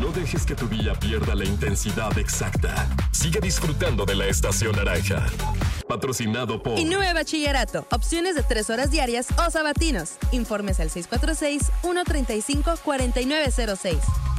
No dejes que tu día pierda la intensidad exacta. Sigue disfrutando de la Estación Naranja. Patrocinado por Innove Bachillerato. Opciones de 3 horas diarias o sabatinos. Informes al 646-135-4906.